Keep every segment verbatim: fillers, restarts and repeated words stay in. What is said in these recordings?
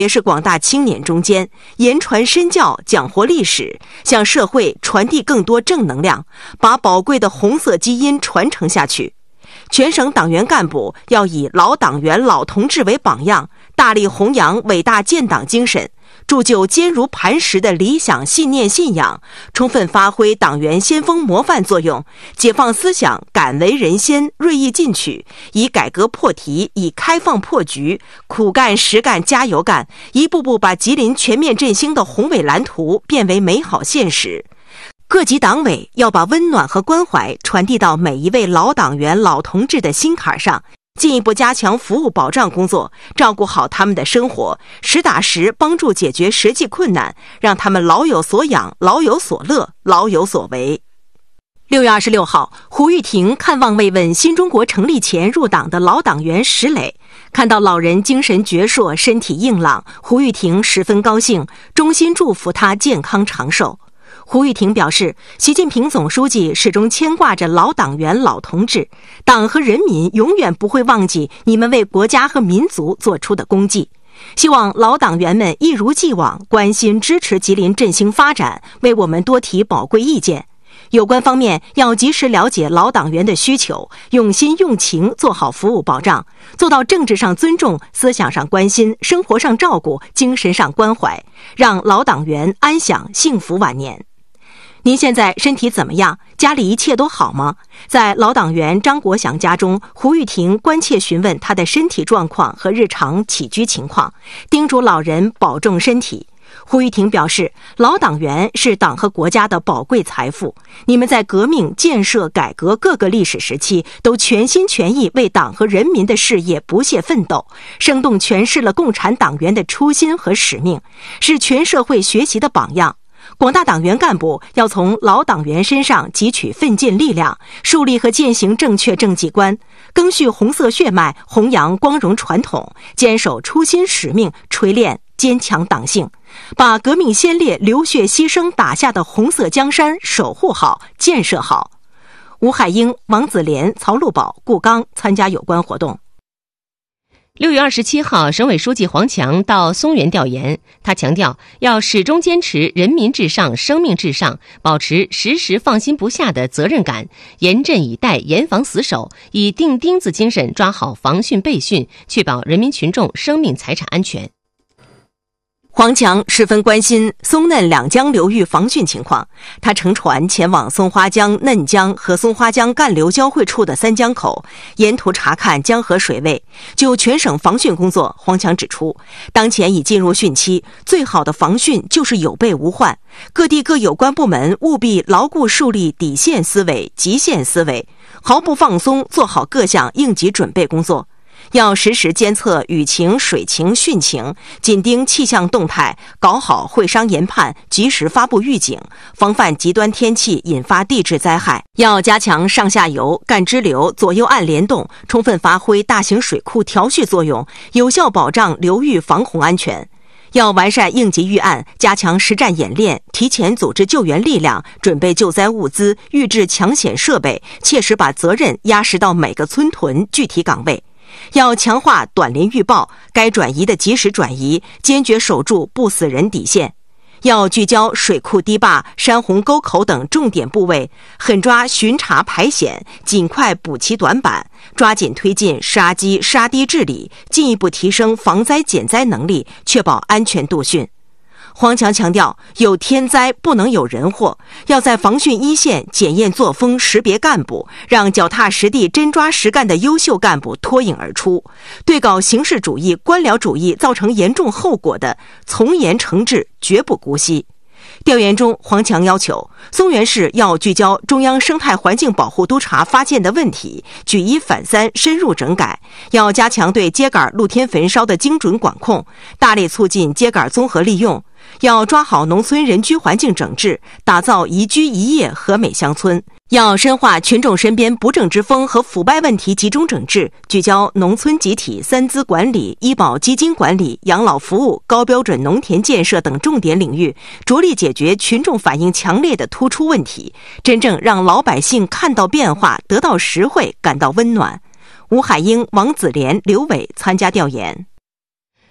也是广大青年中间，言传身教，讲活历史，向社会传递更多正能量，把宝贵的红色基因传承下去。全省党员干部要以老党员老同志为榜样，大力弘扬伟大建党精神，铸就坚如磐石的理想信念信仰，充分发挥党员先锋模范作用，解放思想，敢为人先，锐意进取，以改革破题，以开放破局，苦干实干加油干，一步步把吉林全面振兴的宏伟蓝图变为美好现实。各级党委要把温暖和关怀传递到每一位老党员老同志的心坎上，进一步加强服务保障工作，照顾好他们的生活，实打实帮助解决实际困难，让他们老有所养，老有所乐，老有所为。六月二十六号，胡玉婷看望慰问新中国成立前入党的老党员石磊，看到老人精神矍铄，身体硬朗，胡玉婷十分高兴，衷心祝福他健康长寿。胡玉婷表示，习近平总书记始终牵挂着老党员老同志，党和人民永远不会忘记你们为国家和民族做出的功绩。希望老党员们一如既往关心支持吉林振兴发展，为我们多提宝贵意见。有关方面要及时了解老党员的需求，用心用情做好服务保障，做到政治上尊重，思想上关心，生活上照顾，精神上关怀，让老党员安享幸福晚年。您现在身体怎么样？家里一切都好吗？在老党员张国祥家中，胡玉婷关切询问他的身体状况和日常起居情况，叮嘱老人保重身体。胡玉婷表示，老党员是党和国家的宝贵财富，你们在革命、建设、改革各个历史时期都全心全意为党和人民的事业不懈奋斗，生动诠释了共产党员的初心和使命，是全社会学习的榜样。广大党员干部要从老党员身上汲取奋进力量，树立和践行正确政绩观，赓续红色血脉，弘扬光荣传统，坚守初心使命，锤炼坚强党性，把革命先烈流血牺牲打下的红色江山守护好、建设好。吴海英、王子莲、曹路宝、顾刚参加有关活动。 六月二十七号，省委书记黄强到松原调研，他强调要始终坚持人民至上、生命至上，保持时时放心不下的责任感，严阵以待、严防死守，以钉钉子精神抓好防汛备汛，确保人民群众生命财产安全。 黄强十分关心松嫩两江流域防汛情况，他乘船前往松花江、嫩江和松花江干流交汇处的三江口，沿途查看江河水位。就全省防汛工作，黄强指出，当前已进入汛期，最好的防汛就是有备无患。各地各有关部门务必牢固树立底线思维、极限思维，毫不放松做好各项应急准备工作。要实时监测雨情、水情、汛情，紧盯气象动态，搞好会商研判，及时发布预警，防范极端天气引发地质灾害。要加强上下游、干支流、左右岸联动，充分发挥大型水库调蓄作用，有效保障流域防洪安全。要完善应急预案，加强实战演练，提前组织救援力量，准备救灾物资，预制抢险设备，切实把责任压实到每个村屯具体岗位。要强化短临预报，该转移的及时转移，坚决守住不死人底线。要聚焦水库堤坝、山洪沟口等重点部位，狠抓巡查排险，尽快补齐短板，抓紧推进杀机杀堤治理，进一步提升防灾减灾能力，确保安全度汛。黄强强调，有天灾不能有人祸，要在防汛一线检验作风，识别干部，让脚踏实地、真抓实干的优秀干部脱颖而出。对搞形式主义、官僚主义造成严重后果的，从严惩治，绝不姑息。调研中，黄强要求松原市要聚焦中央生态环境保护督察发现的问题，举一反三，深入整改，要加强对秸秆露天焚烧的精准管控，大力促进秸秆综合利用，要抓好农村人居环境整治，打造宜居宜业和美乡村。要深化群众身边不正之风和腐败问题集中整治，聚焦农村集体、三资管理、医保基金管理、养老服务、高标准农田建设等重点领域，着力解决群众反映强烈的突出问题，真正让老百姓看到变化，得到实惠，感到温暖。吴海英、王子莲、刘伟参加调研。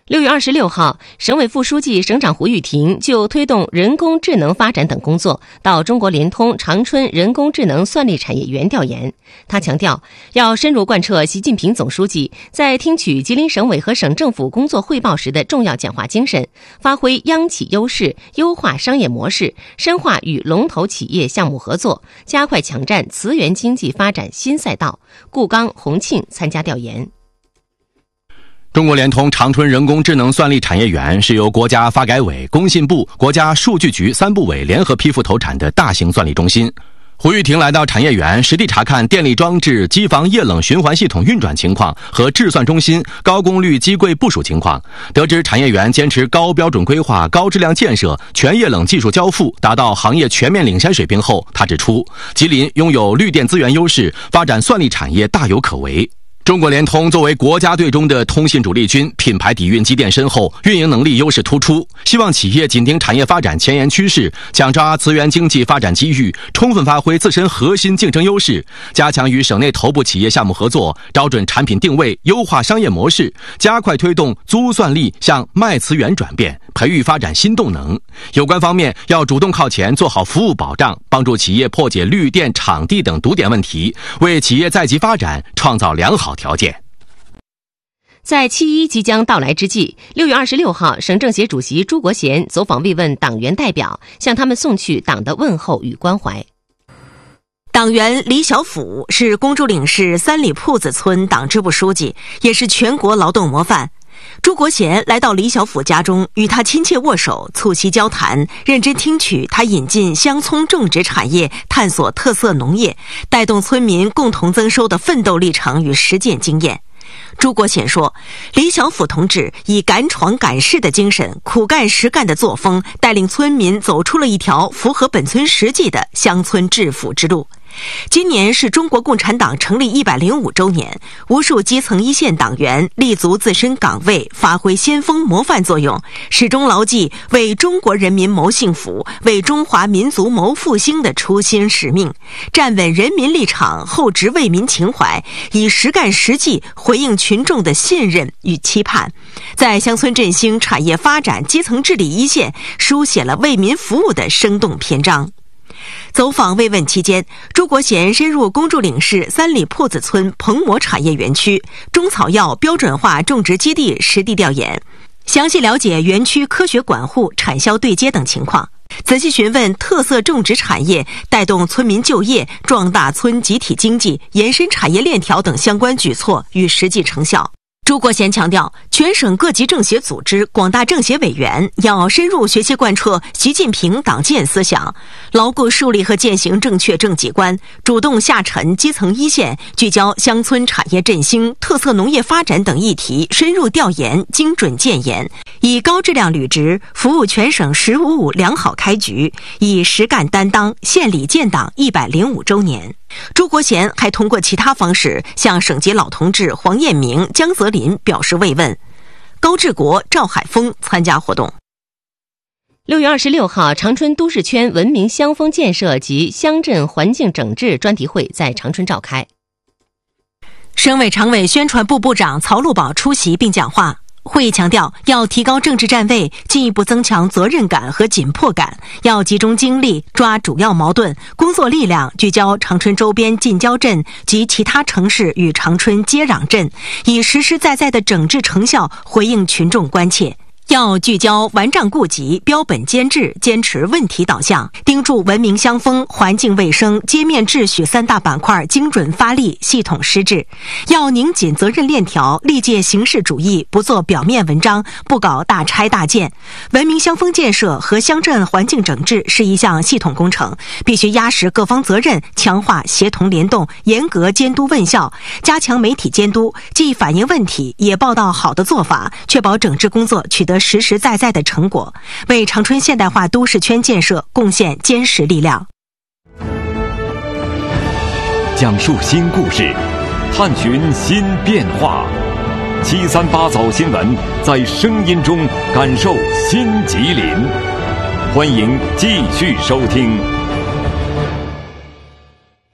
六月二十六号，省委副书记、省长胡玉婷就推动人工智能发展等工作到中国联通长春人工智能算力产业园调研。他强调，要深入贯彻习近平总书记在听取吉林省委和省政府工作汇报时的重要讲话精神，发挥央企优势，优化商业模式，深化与龙头企业项目合作，加快抢占磁源经济发展新赛道。顾刚、洪庆参加调研。 中国联通长春人工智能算力产业园是由国家发改委、工信部、国家数据局三部委联合批复投产的大型算力中心。胡玉婷来到产业园，实地查看电力装置机房液冷循环系统运转情况和制算中心高功率机柜部署情况，得知产业园坚持高标准规划、高质量建设、全液冷技术交付，达到行业全面领先水平后，他指出，吉林拥有绿电资源优势，发展算力产业大有可为。中国联通作为国家队中的通信主力军，品牌底蕴积淀深厚，运营能力优势突出。希望企业紧盯产业发展前沿趋势，抢抓磁源经济发展机遇，充分发挥自身核心竞争优势，加强与省内头部企业项目合作，找准产品定位，优化商业模式，加快推动租算力向卖磁源转变，培育发展新动能。有关方面要主动靠前，做好服务保障，帮助企业破解绿电、场地等堵点问题，为企业在籍发展创造良好条件。 在七一即将到来之际，六月二十六号，省政协主席朱国贤走访慰问党员代表，向他们送去党的问候与关怀。 党员李小甫是公主岭市三里铺子村党支部书记，也是全国劳动模范。朱国贤来到李小甫家中，与他亲切握手，促膝交谈，认真听取他引进香葱种植产业、探索特色农业、带动村民共同增收的奋斗历程与实践经验。朱国贤说，李小甫同志以敢闯敢试的精神、苦干实干的作风，带领村民走出了一条符合本村实际的乡村致富之路。今年是中国共产党成立一百零五周年，无数基层一线党员立足自身岗位，发挥先锋模范作用，始终牢记为中国人民谋幸福、为中华民族谋复兴的初心使命，站稳人民立场，厚植为民情怀，以实干实际回应群众的信任与期盼，在乡村振兴、产业发展、基层治理一线书写了为民服务的生动篇章。走访慰问期间，朱国贤深入公主岭市三里铺子村棚膜产业园区、中草药标准化种植基地实地调研，详细了解园区科学管护、产销对接等情况，仔细询问特色种植产业带动村民就业、壮大村集体经济、延伸产业链条等相关举措与实际成效。朱国贤强调，全省各级政协组织、广大政协委员要深入学习贯彻习近平党建思想，牢固树立和践行正确政绩观，主动下沉基层一线，聚焦乡村产业振兴、特色农业发展等议题，深入调研、精准建言，以高质量履职服务全省“十五五”良好开局，以实干担当献礼建党一百零五周年。朱国贤还通过其他方式向省级老同志黄彦明、江泽林表示慰问。高志国、赵海峰参加活动。 六月二十六号，长春都市圈文明乡风建设及乡镇环境整治专题会在长春召开。 省委常委宣传部部长曹路宝出席并讲话。会议强调，要提高政治站位，进一步增强责任感和紧迫感，要集中精力抓主要矛盾，工作力量聚焦长春周边近郊镇及其他城市与长春接壤镇，以实实在在的整治成效回应群众关切。要聚焦顽瘴痼疾，标本兼治，坚持问题导向，盯住文明乡风、环境卫生、街面秩序三大板块精准发力，系统施治。要拧紧责任链条，力戒形式主义，不做表面文章，不搞大拆大建。文明乡风建设和乡镇环境整治是一项系统工程，必须压实各方责任，强化协同联动，严格监督问效，加强媒体监督，既反映问题，也报道好的做法，确保整治工作取得实实在在的成果，为长春现代化都市圈建设贡献坚实力量。 讲述新故事，探寻新变化。七三八早新闻，在声音中感受新吉林。欢迎继续收听。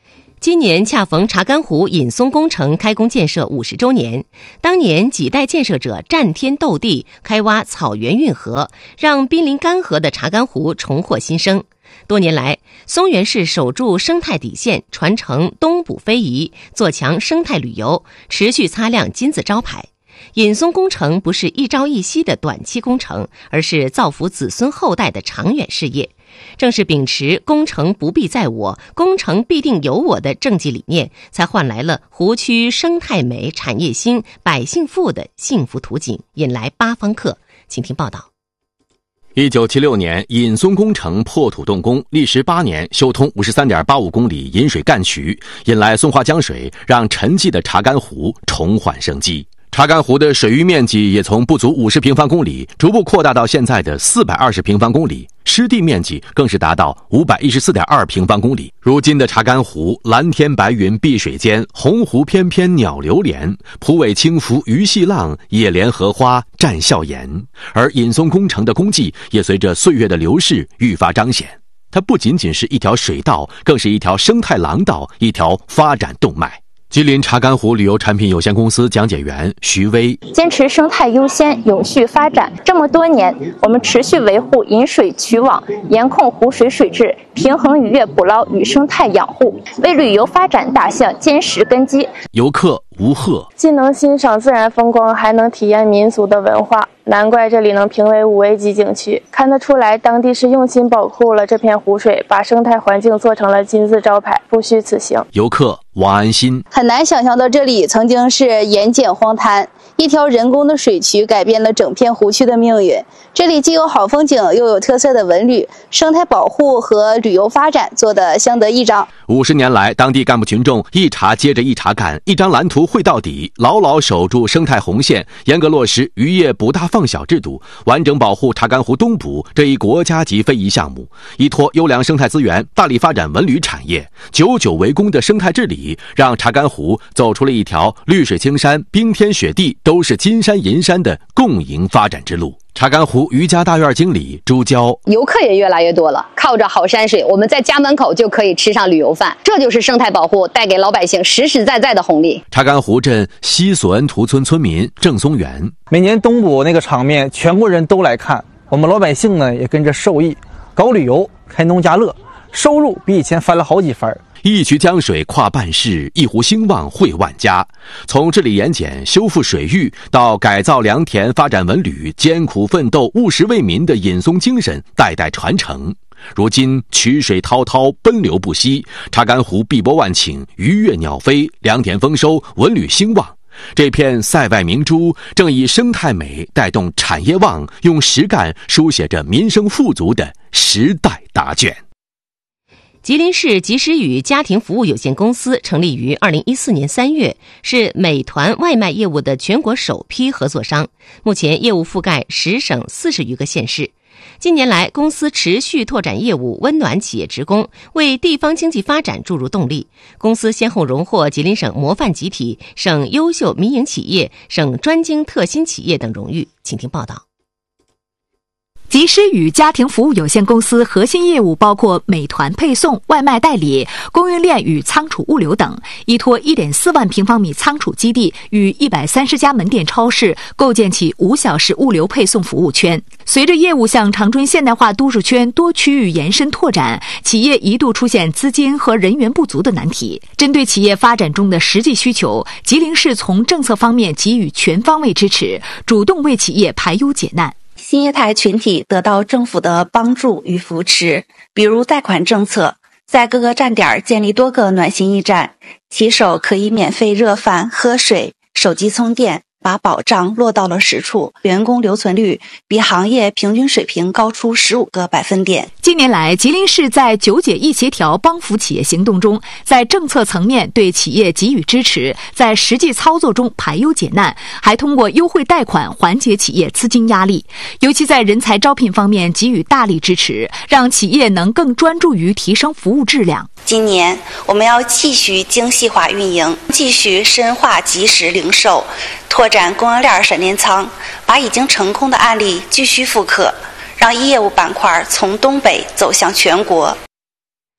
今年恰逢查干湖引松工程开工建设五十周年，当年几代建设者战天斗地，开挖草原运河，让濒临干涸的查干湖重获新生。多年来，松原市守住生态底线，传承东捕非遗，做强生态旅游，持续擦亮金字招牌。引松工程不是一朝一夕的短期工程，而是造福子孙后代的长远事业。正是秉持工程不必在我，工程必定有我的政绩理念，才换来了湖区生态美、产业兴、百姓富的幸福图景，引来八方客。请听报道。 一九七六年，引松工程破土动工，历时八年，修通五十三点八五公里引水干渠，引来松花江水，让沉寂的查干湖重焕生机。查干湖的水域面积也从不足五十平方公里逐步扩大到现在的四百二十平方公里，湿地面积更是达到五百一十四点二平方公里。如今的查干湖，蓝天白云碧水间，鸿鹄翩翩鸟流连，蒲苇轻拂鱼戏浪，野莲荷花绽笑颜。而引松工程的功绩也随着岁月的流逝愈发彰显。它不仅仅是一条水道，更是一条生态廊道，一条发展动脉。吉林查干湖旅游产品有限公司讲解员徐威： 坚持生态优先、有序发展，这么多年，我们持续维护引水渠网，严控湖水水质，平衡渔业捕捞与生态养护，为旅游发展打下坚实根基。 游客吴鹤： 既能欣赏自然风光，还能体验民俗的文化，难怪这里能评为五 A 级景区。看得出来，当地是用心保护了这片湖水，把生态环境做成了金字招牌，不虚此行。 游客王安心： 很难想象到这里曾经是盐碱荒滩，一条人工的水渠改变了整片湖区的命运。这里既有好风景，又有特色的文旅，生态保护和旅游发展做得相得益彰。 五十年来，当地干部群众一茬接着一茬干，一张蓝图绘到底，牢牢守住生态红线，严格落实渔业捕大放小制度，完整保护查干湖东捕这一国家级非遗项目，依托优良生态资源，大力发展文旅产业，久久为功的生态治理，让查干湖走出了一条绿水青山、冰天雪地都是金山银山的共赢发展之路。查干湖渔家大院经理朱娇： 游客也越来越多了，靠着好山水，我们在家门口就可以吃上旅游饭，这就是生态保护带给老百姓实实在在的红利。 查干湖镇西索恩图村村民郑松元： 每年东捕那个场面，全国人都来看，我们老百姓呢也跟着受益，搞旅游，开农家乐，收入比以前翻了好几番。 一渠江水跨半世，一湖兴旺惠万家。从治理盐碱、修复水域到改造良田、发展文旅，艰苦奋斗、务实为民的引松精神代代传承。如今渠水滔滔，奔流不息，查干湖碧波万顷，鱼跃鸟飞，良田丰收，文旅兴旺。这片塞外明珠正以生态美带动产业旺，用实干书写着民生富足的时代答卷。 吉林市及时雨家庭服务有限公司成立于二零一四年三月，是美团外卖业务的全国首批合作商，目前业务覆盖十省四十余个县市。近年来，公司持续拓展业务，温暖企业职工，为地方经济发展注入动力。公司先后荣获吉林省模范集体、省优秀民营企业、省专精特新企业等荣誉。请听报道。 及时雨家庭服务有限公司核心业务包括美团配送、外卖代理、供应链与仓储物流等，依托 一点四万平方米仓储基地与一百三十家门店超市，构建起五小时物流配送服务圈。随着业务向长春现代化都市圈多区域延伸拓展，企业一度出现资金和人员不足的难题。针对企业发展中的实际需求，吉林市从政策方面给予全方位支持，主动为企业排忧解难。 新业态群体得到政府的帮助与扶持，比如贷款政策，在各个站点建立多个暖心驿站，骑手可以免费热饭、喝水、手机充电，把保障落到了实处，员工留存率比行业平均水平高出十五个百分点。 近年来，吉林市在九解一协调帮扶企业行动中，在政策层面对企业给予支持，在实际操作中排忧解难，还通过优惠贷款缓解企业资金压力。尤其在人才招聘方面给予大力支持，让企业能更专注于提升服务质量。 今年我们要继续精细化运营，继续深化即时零售，拓展供应链闪电仓，把已经成功的案例继续复刻，让业务板块从东北走向全国。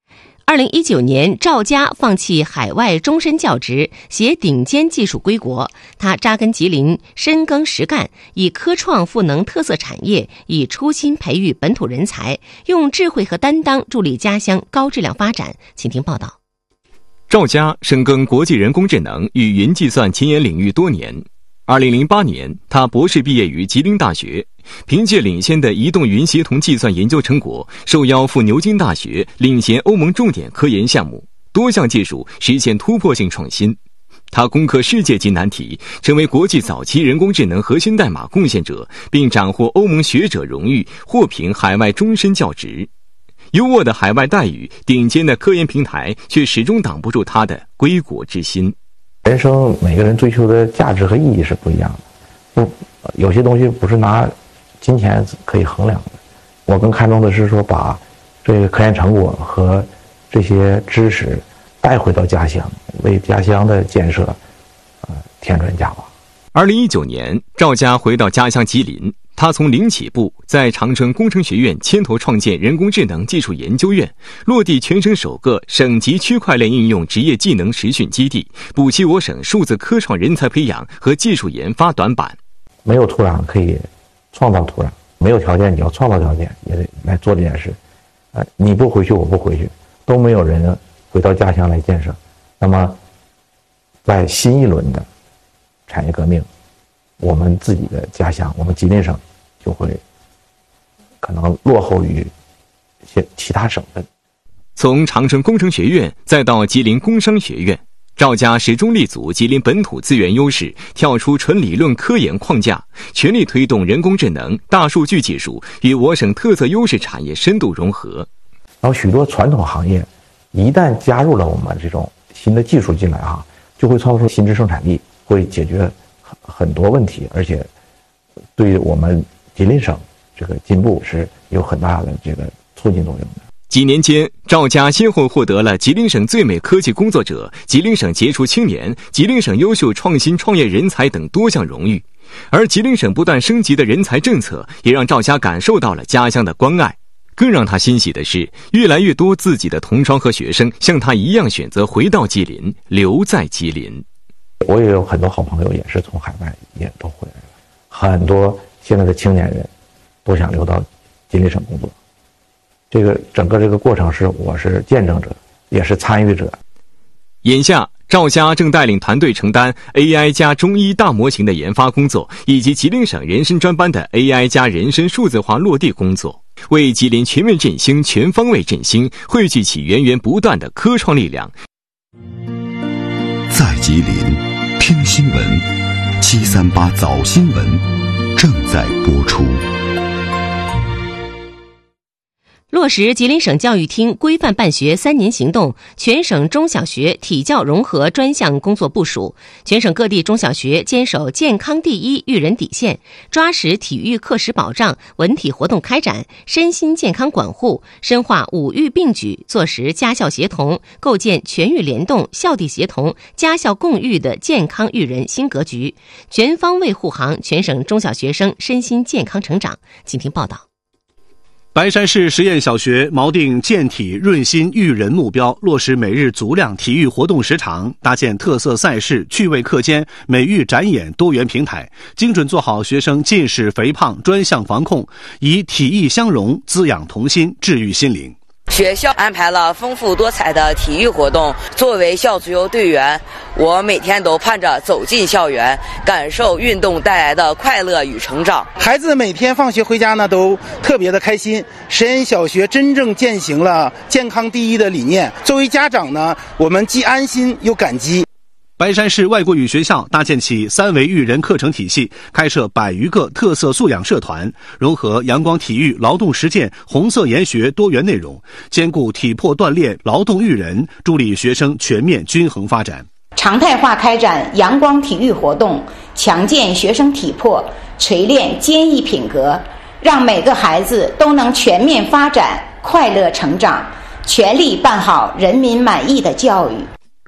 二零一九年，赵家放弃海外终身教职，携顶尖技术归国。他扎根吉林，深耕实干，以科创赋能特色产业，以初心培育本土人才，用智慧和担当助力家乡高质量发展。请听报道。 赵家深耕国际人工智能与云计算前沿领域多年。二零零八年，他博士毕业于吉林大学，凭借领先的移动云协同计算研究成果，受邀赴牛津大学领衔欧盟重点科研项目，多项技术实现突破性创新。他攻克世界级难题，成为国际早期人工智能核心代码贡献者，并斩获欧盟学者荣誉，获评海外终身教职。优渥的海外待遇，顶尖的科研平台，却始终挡不住他的归国之心。 人生每个人追求的价值和意义是不一样的，就有些东西不是拿金钱可以衡量的。我更看重的是说，把这个科研成果和这些知识带回到家乡，为家乡的建设呃添砖加瓦。 二零一九年，赵家回到家乡吉林，他从零起步，在长春工程学院牵头创建人工智能技术研究院，落地全省首个省级区块链应用职业技能实训基地，补齐我省数字科创人才培养和技术研发短板。 没有土壤可以创造土壤，没有条件你要创造条件，也得来做这件事。呃，你不回去，我不回去，都没有人回到家乡来建设。那么，在新一轮的产业革命，我们自己的家乡，我们吉林省就会可能落后于一些其他省份。 从长春工程学院再到吉林工商学院，赵家始终立足吉林本土资源优势，跳出纯理论科研框架，全力推动人工智能、大数据技术与我省特色优势产业深度融合。 然后许多传统行业一旦加入了我们这种新的技术进来啊，就会创造出新质生产力，会解决很多问题，而且对我们吉林省这个进步是有很大的这个促进作用的。 几年间，赵家先后获得了吉林省最美科技工作者、吉林省杰出青年、吉林省优秀创新创业人才等多项荣誉。而吉林省不断升级的人才政策，也让赵家感受到了家乡的关爱。更让他欣喜的是，越来越多自己的同窗和学生像他一样选择回到吉林，留在吉林。 我也有很多好朋友也是从海外也都回来了，很多现在的青年人都想留到吉林省工作。这个整个这个过程是我是见证者，也是参与者。 眼下，赵家正带领团队承担 A I 加中医大模型的研发工作，以及吉林省人参专班的 A I 加人参数字化落地工作，为吉林全面振兴、全方位振兴汇聚起源源不断的科创力量。 在吉林听新闻，七三八早新闻正在播出。 落实吉林省教育厅规范办学三年行动，全省中小学体教融合专项工作部署，全省各地中小学坚守健康第一育人底线，抓实体育课时保障、文体活动开展、身心健康管护，深化五育并举，做实家校协同，构建全域联动、校地协同、家校共育的健康育人新格局，全方位护航全省中小学生身心健康成长。请听报道。 白山市实验小学锚定健体润心育人目标，落实每日足量体育活动时长，搭建特色赛事、趣味课间、美育展演多元平台，精准做好学生近视、肥胖专项防控，以体艺相融，滋养童心，治愈心灵。 学校安排了丰富多彩的体育活动，作为校足球队员，我每天都盼着走进校园，感受运动带来的快乐与成长。 孩子每天放学回家呢，都特别的开心。实验小学真正践行了健康第一的理念。作为家长呢，我们既安心又感激。 白山市外国语学校搭建起三维育人课程体系，开设百余个特色素养社团，融合阳光体育、劳动实践、红色研学多元内容，兼顾体魄锻炼、劳动育人，助力学生全面均衡发展。 常态化开展阳光体育活动，强健学生体魄，锤炼坚毅品格，让每个孩子都能全面发展、快乐成长，全力办好人民满意的教育。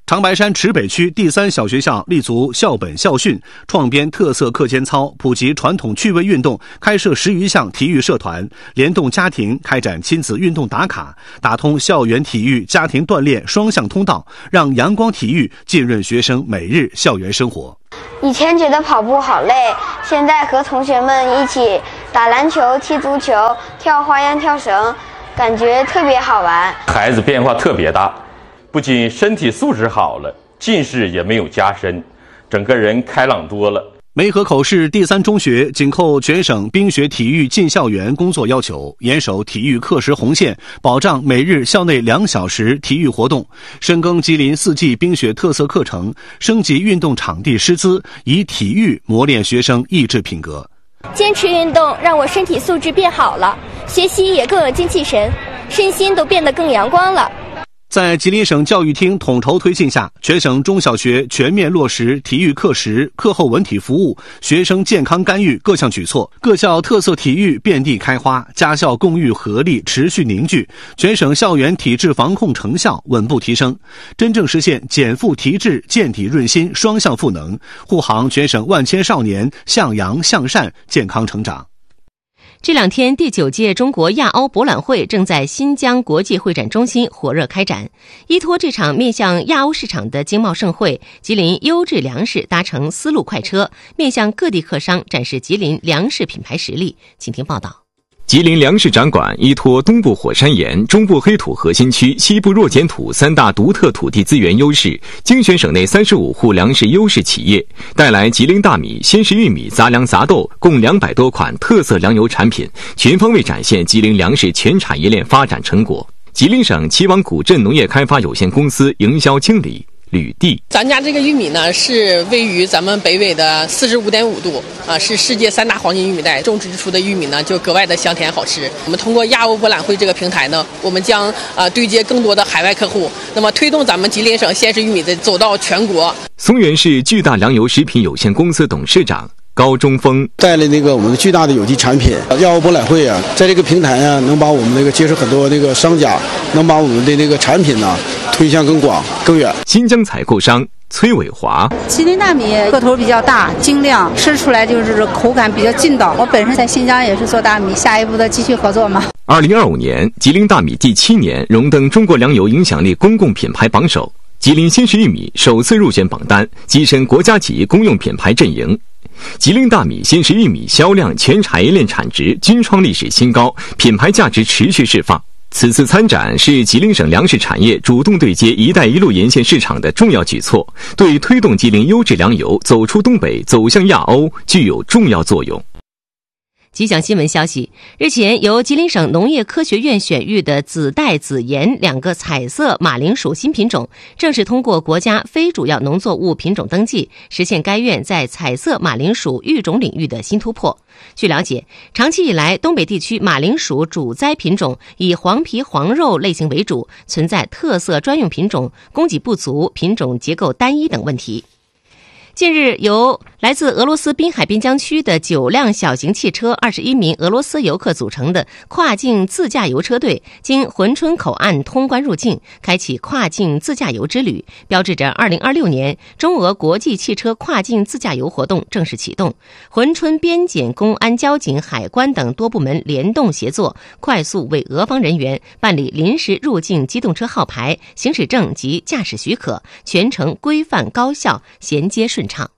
长白山池北区第三小学校立足校本校训，创编特色课间操，普及传统趣味运动，开设十余项体育社团，联动家庭开展亲子运动打卡，打通校园体育、家庭锻炼双向通道，让阳光体育浸润学生每日校园生活。 以前觉得跑步好累，现在和同学们一起打篮球、踢足球、跳花样跳绳，感觉特别好玩。 孩子变化特别大，不仅身体素质好了，近视也没有加深，整个人开朗多了。 梅河口市第三中学紧扣全省冰雪体育进校园工作要求，严守体育课时红线，保障每日校内两小时体育活动，深耕吉林四季冰雪特色课程，升级运动场地师资，以体育磨练学生意志品格。 坚持运动让我身体素质变好了，学习也更有精气神，身心都变得更阳光了。 在吉林省教育厅统筹推进下，全省中小学全面落实体育课时、课后文体服务、学生健康干预各项举措，各校特色体育遍地开花，家校共育合力持续凝聚，全省校园体质防控成效稳步提升，真正实现减负提质、健体润心双向赋能，护航全省万千少年向阳向善健康成长。 这两天，第九届中国亚欧博览会正在新疆国际会展中心火热开展。依托这场面向亚欧市场的经贸盛会，吉林优质粮食搭乘丝路快车，面向各地客商展示吉林粮食品牌实力。请听报道。 吉林粮食展馆依托东部火山岩、中部黑土核心区、西部弱碱土三大独特土地资源优势，精选省内三十五户粮食优势企业，带来吉林大米、鲜食玉米、杂粮杂豆共两百多款特色粮油产品，全方位展现吉林粮食全产业链发展成果。吉林省齐王古镇农业开发有限公司营销经理吕地， 咱家这个玉米呢，是位于咱们北纬的四十五点五度啊，是世界三大黄金玉米带，种植出的玉米呢就格外的香甜好吃。我们通过亚欧博览会这个平台呢，我们将啊对接更多的海外客户，那么推动咱们吉林省鲜食玉米的走到全国。 松原市巨大粮油食品有限公司董事长高中峰带了那个我们的巨大的有机产品，亚欧博览会啊，在这个平台啊，能把我们那个接触很多那个商家，能把我们的那个产品呢、啊、推向更广更远。 新疆采购商崔伟华， 吉林大米个头比较大，精亮，吃出来就是口感比较劲道。我本身在新疆也是做大米，下一步的继续合作嘛。 二零二五年，吉林大米第七年荣登中国粮油影响力公共品牌榜首，吉林鲜食玉米首次入选榜单，跻身国家级公用品牌阵营。吉林大米、鲜食玉米销量、全产业链产值均创历史新高，品牌价值持续释放。此次参展是吉林省粮食产业主动对接“一带一路”沿线市场的重要举措，对推动吉林优质粮油走出东北、走向亚欧具有重要作用。 吉祥新闻消息，日前由吉林省农业科学院选育的紫带、紫盐两个彩色马铃薯新品种正式通过国家非主要农作物品种登记，实现该院在彩色马铃薯育种领域的新突破。据了解，长期以来东北地区马铃薯主栽品种以黄皮黄肉类型为主，存在特色专用品种供给不足、品种结构单一等问题。近日，由来自俄罗斯滨海边疆区的九辆小型汽车、二十一名俄罗斯游客组成的跨境自驾游车队，经珲春口岸通关入境，开启跨境自驾游之旅，标志着二零二六年中俄国际汽车跨境自驾游活动正式启动。珲春边检、公安、交警、海关等多部门联动协作，快速为俄方人员办理临时入境机动车号牌、行驶证及驾驶许可，全程规范高效，衔接顺畅。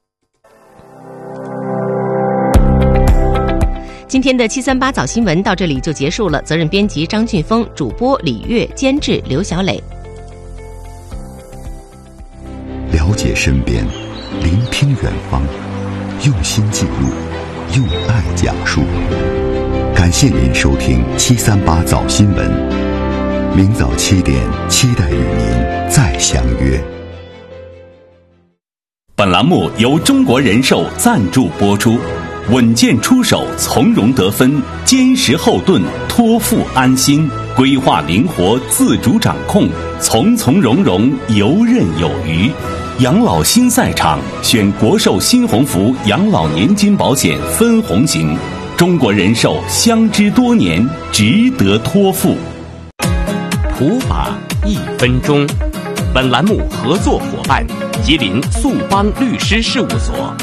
今天的七三八早新闻到这里就结束了，责任编辑张俊峰，主播李月，监制刘小磊。 了解身边，聆听远方，用心记录，用爱讲述。感谢您收听七三八早新闻，明早七点，期待与您再相约。 本栏目由中国人寿赞助播出。稳健出手，从容得分，坚实后盾，托付安心，规划灵活，自主掌控，从从容容，游刃有余。养老新赛场，选国寿新鸿福养老年金保险分红型，中国人寿相知多年，值得托付。 普法一分钟。 本栏目合作伙伴吉林速邦律师事务所。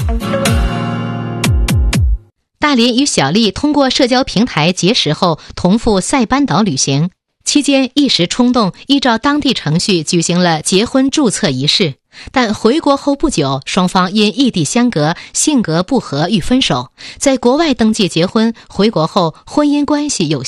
大林与小丽通过社交平台结识后，同赴塞班岛旅行，期间一时冲动，依照当地程序举行了结婚注册仪式。但回国后不久，双方因异地相隔、性格不合欲分手，在国外登记结婚，回国后婚姻关系有